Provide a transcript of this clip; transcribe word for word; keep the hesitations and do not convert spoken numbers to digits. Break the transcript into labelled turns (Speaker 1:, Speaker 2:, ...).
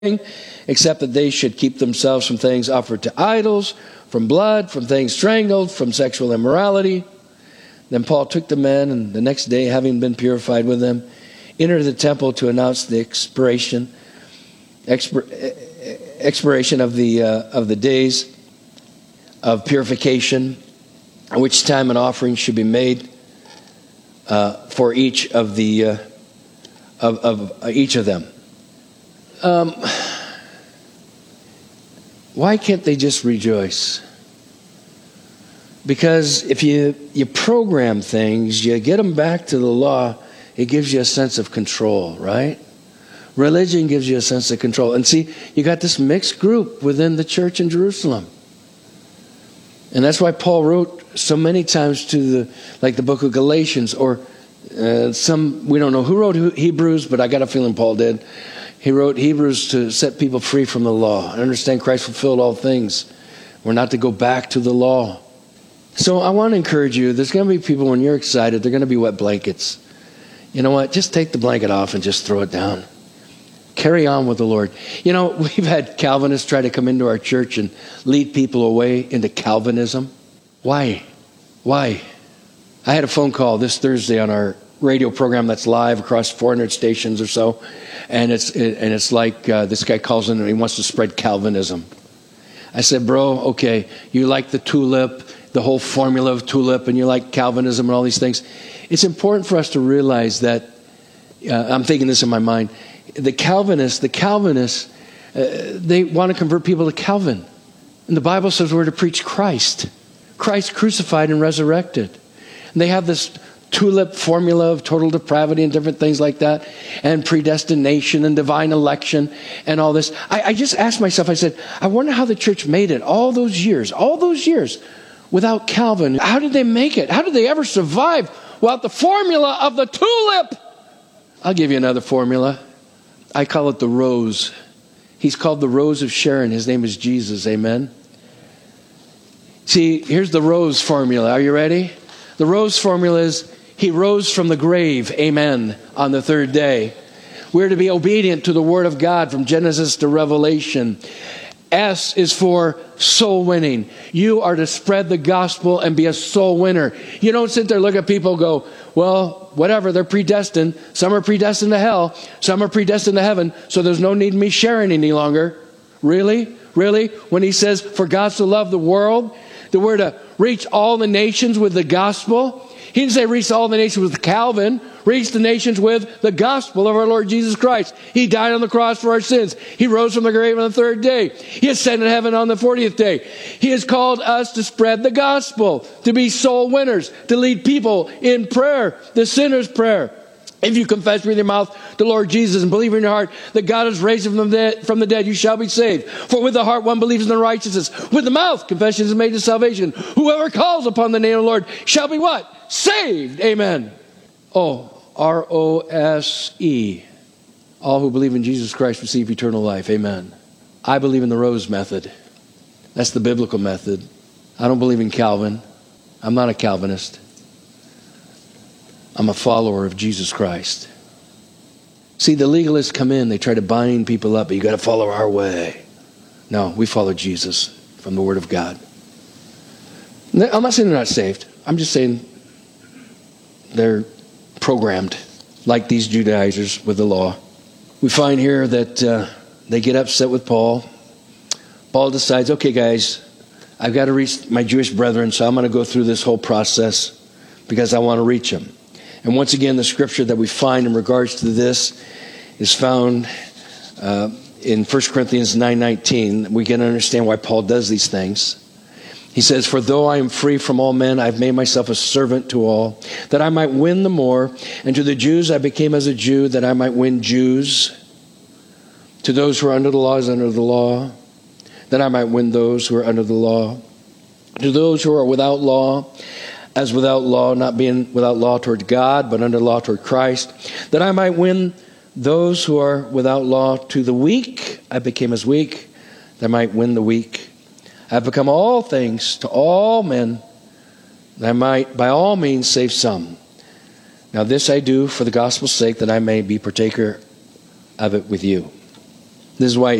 Speaker 1: except that they should keep themselves from things offered to idols, from blood, from things strangled, from sexual immorality. Then Paul took the men, and the next day, having been purified with them, entered the temple to announce the expiration, expir, expiration of the uh, of the days of purification, at which time an offering should be made uh, for each of the uh, of, of uh, each of them. Um, why can't they just rejoice? Because if you, you program things, you get them back to the law, it gives you a sense of control, right? Religion gives you a sense of control. And see, you got this mixed group within the church in Jerusalem. And that's why Paul wrote so many times to the, like the book of Galatians, or uh, some, we don't know who wrote Hebrews, but I got a feeling Paul did. He wrote Hebrews to set people free from the law. I understand Christ fulfilled all things. We're not to go back to the law. So I want to encourage you, there's going to be people, when you're excited, they're going to be wet blankets. You know what? Just take the blanket off and just throw it down. Carry on with the Lord. You know, we've had Calvinists try to come into our church and lead people away into Calvinism. Why? Why? I had a phone call this Thursday on our radio program that's live across four hundred stations or so. And it's it, and it's like uh, this guy calls in and he wants to spread Calvinism. I said, bro, okay, you like the tulip, the whole formula of tulip, and you like Calvinism and all these things. It's important for us to realize that, uh, I'm thinking this in my mind, the Calvinists, the Calvinists, uh, they want to convert people to Calvin. And the Bible says we're to preach Christ. Christ crucified and resurrected. And they have this tulip formula of total depravity and different things like that, and predestination and divine election and all this. I, I just asked myself, I said, I wonder how the church made it all those years, all those years without Calvin. How did they make it? How did they ever survive without the formula of the tulip? I'll give you another formula. I call it the rose. He's called the Rose of Sharon. His name is Jesus. Amen. See, here's the rose formula. Are you ready? The rose formula is, he rose from the grave, amen, on the third day. We're to be obedient to the Word of God from Genesis to Revelation. S is for soul winning. You are to spread the gospel and be a soul winner. You don't sit there and look at people and go, well, whatever, they're predestined. Some are predestined to hell. Some are predestined to heaven. So there's no need in me sharing any longer. Really? Really? When he says, for God so loved the world, that we're to reach all the nations with the gospel. He didn't say reach all the nations with Calvin. Reach the nations with the gospel of our Lord Jesus Christ. He died on the cross for our sins. He rose from the grave on the third day. He ascended to heaven on the fortieth day. He has called us to spread the gospel, to be soul winners, to lead people in prayer, the sinner's prayer. If you confess with your mouth the Lord Jesus and believe in your heart that God has raised him from the, dead, from the dead, you shall be saved. For with the heart one believes in the righteousness. With the mouth confession is made to salvation. Whoever calls upon the name of the Lord shall be what? Saved. Amen. Oh, R O S E. All who believe in Jesus Christ receive eternal life. Amen. I believe in the rose method. That's the biblical method. I don't believe in Calvin. I'm not a Calvinist. I'm a follower of Jesus Christ. See, the legalists come in, they try to bind people up, but you got to follow our way. No, we follow Jesus from the Word of God. I'm not saying they're not saved. I'm just saying they're programmed like these Judaizers with the law. We find here that uh, they get upset with Paul. Paul decides, okay, guys, I've got to reach my Jewish brethren, so I'm going to go through this whole process because I want to reach them. And once again, the scripture that we find in regards to this is found uh, in First Corinthians nine nineteen. We can understand why Paul does these things. He says, for though I am free from all men, I've made myself a servant to all, that I might win the more. And to the Jews I became as a Jew, that I might win Jews. To those who are under the law as under the law, that I might win those who are under the law. To those who are without law, as without law, not being without law toward God, but under law toward Christ, that I might win those who are without law. To the weak I became as weak, that I might win the weak. I have become all things to all men, that I might by all means save some. Now this I do for the gospel's sake, that I may be partaker of it with you. This is why